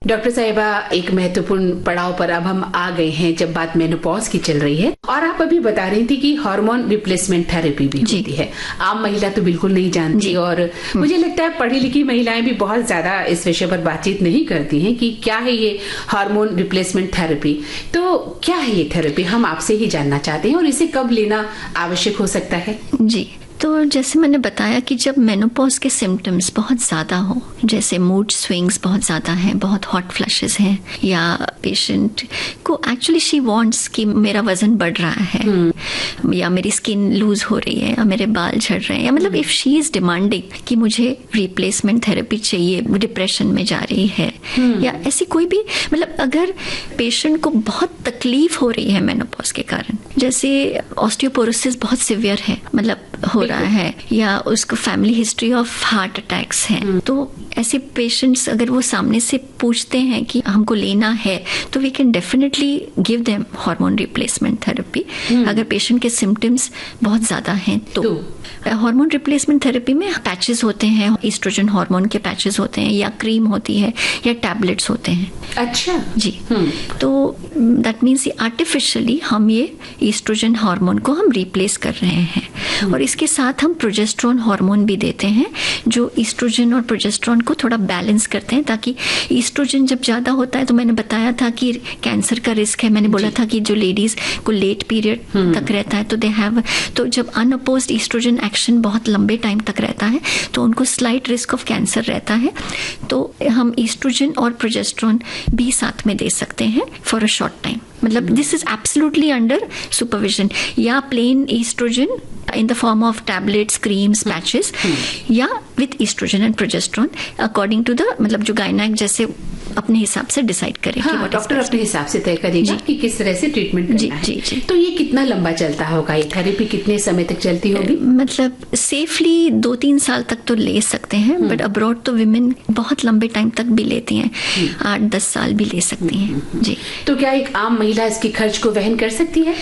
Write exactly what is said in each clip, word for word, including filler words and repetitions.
Doctor साहिबा, एक महत्वपूर्ण पड़ाव पर अब हम आ गए हैं जब बात मेनोपॉज की चल रही है, और आप अभी बता रही थी कि हार्मोन रिप्लेसमेंट थेरेपी भी होती है। आम महिला तो बिल्कुल नहीं जानती, और मुझे लगता है पढ़ी लिखी महिलाएं भी बहुत ज्यादा इस विषय पर बातचीत नहीं करती हैं कि क्या है ये हार्मोन रिप्लेसमेंट थेरेपी। तो क्या है ये थेरेपी, हम आपसे ही जानना चाहते हैं, और इसे कब लेना आवश्यक हो सकता है? जी, तो जैसे मैंने बताया कि जब मेनोपॉज के सिम्टम्स बहुत ज़्यादा हो, जैसे मूड स्विंग्स बहुत ज़्यादा हैं, बहुत हॉट फ्लैशेस हैं, या पेशेंट को एक्चुअली शी वांट्स कि मेरा वजन बढ़ रहा है, hmm. या मेरी स्किन लूज हो रही है, या मेरे बाल झड़ रहे हैं, या मतलब इफ़ शी इज़ डिमांडिंग कि मुझे रिप्लेसमेंट थेरेपी चाहिए, डिप्रेशन में जा रही है, hmm. या ऐसी कोई भी, मतलब अगर पेशेंट को बहुत तकलीफ हो रही है मेनोपॉज के कारण, जैसे ऑस्टियोपोरोसिस बहुत सिवियर है, मतलब हो रहा है, या उसको family history of heart attacks है, तो ऐसे पेशेंट्स अगर वो सामने से पूछते हैं कि हमको लेना है, तो we can definitely give them hormone replacement therapy अगर पेशेंट के सिम्टम्स बहुत ज्यादा हैं तो। हार्मोन रिप्लेसमेंट थेरेपी में पैचेस होते हैं, ईस्ट्रोजन हार्मोन के पैचेस होते हैं, या क्रीम होती है, या टैबलेट्स होते हैं। अच्छा जी, तो दैट मीन्स आर्टिफिशियली हम ये ईस्ट्रोजन हार्मोन को हम रिप्लेस कर रहे हैं, और इसके साथ हम प्रोजेस्टेरोन हार्मोन भी देते हैं जो ईस्ट्रोजन और प्रोजेस्टेरोन को थोड़ा बैलेंस करते हैं, ताकि ईस्ट्रोजन जब ज्यादा होता है, तो मैंने बताया था कि कैंसर का रिस्क है, मैंने बोला था कि जो लेडीज को लेट पीरियड तक रहता है तो दे हैव, तो जब अनअपोज्ड ईस्ट्रोजन एक्शन बहुत लंबे टाइम तक रहता है तो उनको स्लाइट रिस्क ऑफ कैंसर रहता है, तो हम ईस्ट्रोजन और प्रोजेस्टेरोन भी साथ में दे सकते हैं फॉर अ शॉर्ट टाइम। मतलब this is absolutely under supervision, या plane oestrogen in the form of tablets, creams, patches, या with estrogen and progesterone according to the, मतलब जो गायनेक जैसे अपने हिसाब से डिसाइड करे, हाँ, डॉक्टर अपने हिसाब से तय करेगा कि किस तरह से ट्रीटमेंट करना जी, है। जी, जी। तो ये कितना लंबा चलता होगा, ये थेरेपी कितने समय तक चलती होगी? मतलब सेफली दो तीन साल तक तो ले सकते हैं, बट अब्रॉड तो विमेन बहुत लंबे टाइम तक भी लेती हैं, आठ दस साल भी ले सकती हैं। जी, तो क्या एक आम महिला इसकी खर्च को वहन कर सकती है?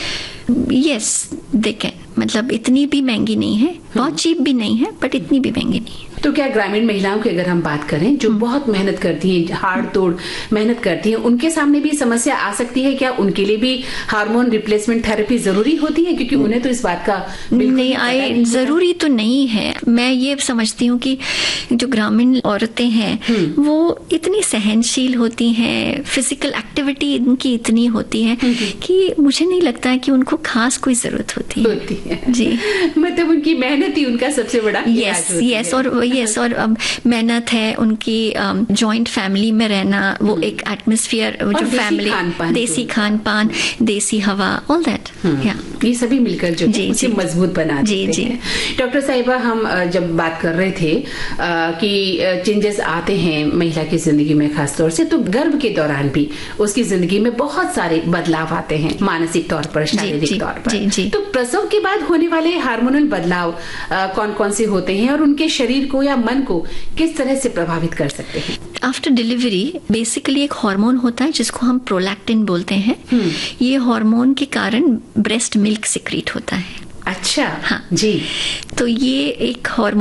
यस, देखें, मतलब इतनी भी महंगी नहीं है, बहुत चीप भी नहीं है, बट इतनी भी महंगी नहीं है। तो क्या ग्रामीण महिलाओं की अगर हम बात करें जो बहुत मेहनत करती हैं, हार्ड तोड़ मेहनत करती हैं, उनके सामने भी समस्या आ सकती है? क्या उनके लिए भी हार्मोन रिप्लेसमेंट थेरेपी जरूरी होती है? क्योंकि उन्हें तो इस बात का नहीं आए, जरूरी तो नहीं है। मैं ये समझती हूँ कि जो ग्रामीण औरतें हैं वो इतनी सहनशील होती हैं, फिजिकल एक्टिविटी इनकी इतनी होती है कि मुझे नहीं लगता है कि उनको खास कोई जरूरत होती है, होती है। जी, मतलब उनकी मेहनत ही उनका सबसे बड़ा यस यस और यस और अब मेहनत है उनकी, जॉइंट फैमिली में रहना, वो एक एटमॉस्फेयर, जो फैमिली, देसी खान पान, देसी हवा, ऑल दैट, ये सभी मिलकर जो जी, उसे मजबूत बना देते हैं। डॉक्टर साहिबा, हम जब बात कर रहे थे कि चेंजेस आते हैं महिला की जिंदगी में खासतौर से, तो गर्भ के दौरान भी उसकी जिंदगी में बहुत सारे बदलाव आते हैं, मानसिक तौर पर, शारीरिक तौर पर। जी, जी। तो प्रसव के बाद होने वाले हार्मोनल बदलाव कौन कौन से होते हैं और उनके शरीर को या मन को किस तरह से प्रभावित कर सकते हैं? आफ्टर डिलीवरी बेसिकली एक हार्मोन होता है जिसको हम प्रोलैक्टिन बोलते हैं। ये हार्मोन के कारण ब्रेस्ट मिल्क सिक्रीट होता है। अच्छा, हाँ जी। तो ये एक हार्मोन